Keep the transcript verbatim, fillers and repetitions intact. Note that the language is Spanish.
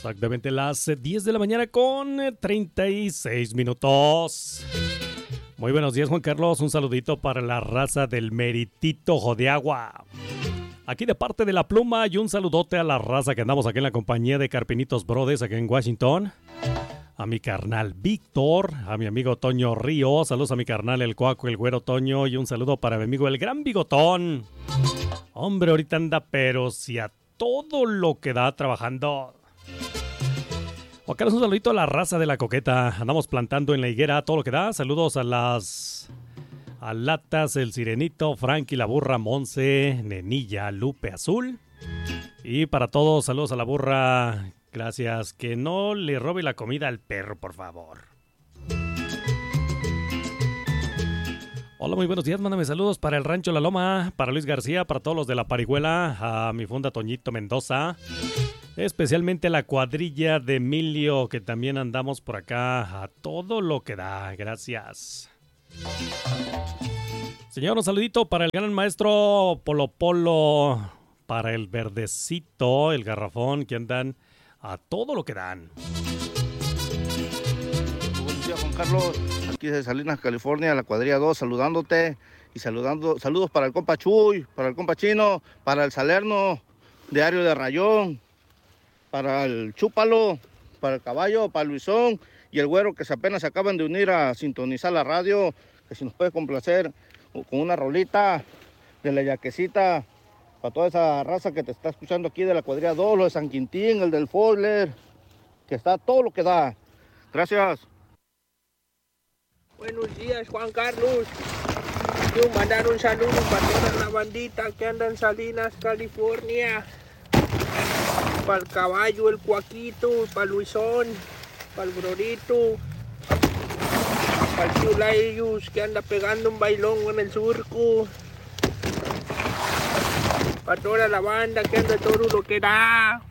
Exactamente las diez de la mañana con treinta y seis minutos. Muy buenos días, Juan Carlos. Un saludito para la raza del Meritito Jodiagua. Aquí de parte de La Pluma y un saludote a la raza que andamos aquí en la compañía de Carpinitos Brothers aquí en Washington. A mi carnal Víctor, a mi amigo Toño Río, saludos a mi carnal El Cuaco, el Güero Toño y un saludo para mi amigo el Gran Bigotón. Hombre, ahorita anda pero si a todo lo que da trabajando. Juan Carlos, un saludito a la raza de La Coqueta. Andamos plantando en la higuera todo lo que da. Saludos a las a Latas, el Sirenito, Frankie, la Burra, Monse, Nenilla, Lupe Azul. Y para todos, saludos a la Burra. Gracias. Que no le robe la comida al perro, por favor. Hola, muy buenos días. Mándame saludos para el Rancho La Loma, para Luis García, para todos los de La Parihuela, a mi funda Toñito Mendoza. Especialmente la cuadrilla de Emilio, que también andamos por acá a todo lo que da. Gracias. Señor, un saludito para el gran maestro Polo Polo, para el Verdecito, el Garrafón, que andan a todo lo que dan. Buenos días, Juan Carlos. Aquí de Salinas, California, la cuadrilla dos, saludándote y saludando. Saludos para el compa Chuy, para el compa Chino, para el Salerno, Diario de Rayón, para el Chúpalo, para el Caballo, para el Luisón y el Güero, que se apenas se acaban de unir a sintonizar la radio, que si nos puede complacer con una rolita de la Yaquecita, para toda esa raza que te está escuchando aquí de la cuadrilla dos, lo de San Quintín, el del Foiler, que está todo lo que da. Gracias. Buenos días, Juan Carlos. Quiero mandar un saludo para toda la bandita que anda en Salinas, California. Para el Caballo, el Cuaquito, para el Luisón, para el Brorito, para el Chulayus que anda pegando un bailón en el surco. Para toda la banda que anda todo lo que da.